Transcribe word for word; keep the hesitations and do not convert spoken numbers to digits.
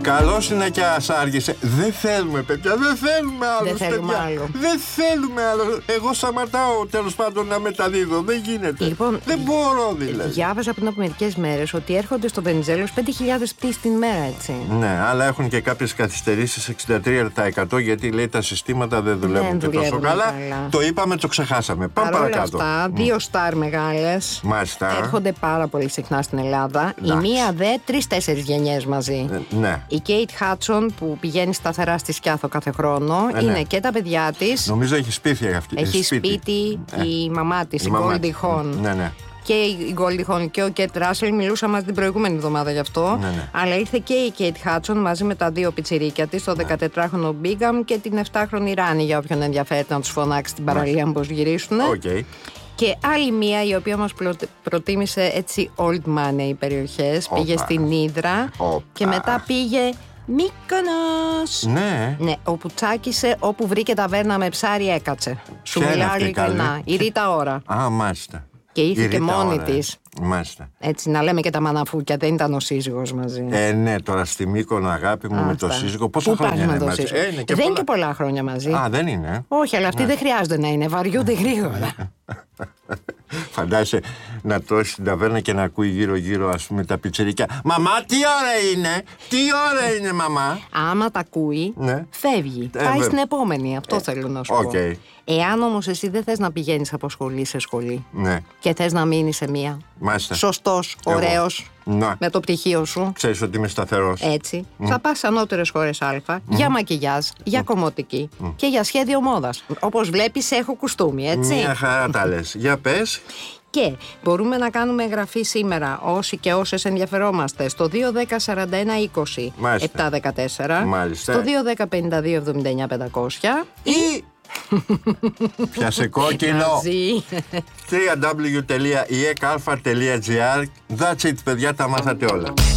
Καλώς είναι και ας άργησε. Δεν θέλουμε, παιδιά, δεν θέλουμε άλλο. Δεν θέλουμε άλλο. Δεν θέλουμε άλλο. Εγώ σταματάω τέλος πάντων να μεταδίδω. Δεν γίνεται. Λοιπόν, δεν μπορώ δηλαδή. Διάβαζα πριν από μερικές μέρες ότι έρχονται στο Βενιζέλος πέντε χιλιάδες πτήσεις την μέρα, έτσι. Ναι, αλλά έχουν και κάποιες καθυστερήσεις εξήντα τρία τοις εκατό γιατί λέει τα συστήματα δεν δουλεύουν δεν και τόσο δουλεύουν καλά. καλά. Το είπαμε, το ξεχάσαμε. Πάμε Παρ' όλα παρακάτω. αυτά, δύο στάρ μεγάλες. Μάλιστα. Έρχονται πάρα πολύ συχνά στην Ελλάδα. Εντάξει. Η μία δε τρεις-τέσσερις γενιές μαζί. Ε, ναι. Η Κέιτ Χάτσον που πηγαίνει σταθερά στη Σκιάθο κάθε χρόνο Ε, είναι ναι. και τα παιδιά της. Νομίζω έχει σπίτι αυτή. Έχει σπίτι, Ε, η μαμά της, η, η μαμά Goldie της. Hawn. Ναι, ναι. Και η Goldie Hawn και ο Κέτ Ράσελ μιλούσαν μας την προηγούμενη εβδομάδα γι' αυτό. Ναι, ναι. Αλλά ήρθε και η Κέιτ Χάτσον μαζί με τα δύο πιτσιρίκια της, το δεκατετράχρονο Μπίγκαμ και την επτάχρονη Ράνι, για όποιον ενδιαφέρεται να τους φωνάξει την παραλία πώς γυρίσουν. Okay. Και άλλη μία η οποία μας προτίμησε έτσι old money περιοχές. Οπα. Πήγε στην Ύδρα Οπα. και μετά πήγε Μύκονος. Ναι. Ναι, όπου τσάκισε, όπου βρήκε ταβέρνα με ψάρι έκατσε. Σου Ποια είναι μιλάω αυτή, ειλικρινά. καλή? Η Ρίτα Ώρα. Α, μάλιστα. Και ήρθε Η και Ρίτα μόνη Ώρα, ε. της. Μάλιστα. Έτσι, να λέμε και τα μαναφούκια, δεν ήταν ο σύζυγος μαζί. Ε, ναι, τώρα στη Μύκονο, αγάπη μου, με το Αυτά. σύζυγο. Πόσα Πού χρόνια πας με είναι το μαζί? σύζυγο? Ε, είναι και δεν είναι πολλά. και πολλά χρόνια μαζί. Α, δεν είναι. Όχι, αλλά αυτοί δεν χρειάζονται να είναι. Βαριούνται γρήγορα. Φαντάζεσαι να τρώσει στην ταβέρνα και να ακούει γύρω-γύρω, ας πούμε, τα πιτσιρίκια. Μαμά, τι ώρα είναι! Τι ώρα είναι, μαμά! Άμα τα ακούει, Ναι. φεύγει. Ε, Πάει βέβαια. στην επόμενη. Αυτό θέλω να σου οκ. πω. Εάν όμως εσύ δεν θες να πηγαίνεις από σχολή σε σχολή Ναι, και θες να μείνεις σε μία, μάλιστα. σωστός, Εγώ. ωραίος, Ναι. με το πτυχίο σου, Ξέρεις ότι είμαι σταθερός. έτσι, θα πας σε ανώτερες χώρες Α, για μακιγιάζ, για κομμωτική και για σχέδιο μόδας. Όπως βλέπεις, έχω κουστούμι, έτσι. Μια χαρά τα λες. Για πες. Και μπορούμε να κάνουμε εγγραφή σήμερα όσοι και όσες ενδιαφερόμαστε στο δύο δέκα σαράντα ένα είκοσι Μάλιστα. επτακόσια δεκατέσσερα, Μάλιστα. στο δύο δέκα πενήντα δύο εβδομήντα εννιά πεντακόσια Ή πιάσε κόκκινο. μαζί. double-u double-u double-u τελεία ι εκ αλφα τελεία τζι άρ. That's it, παιδιά, τα μάθατε όλα.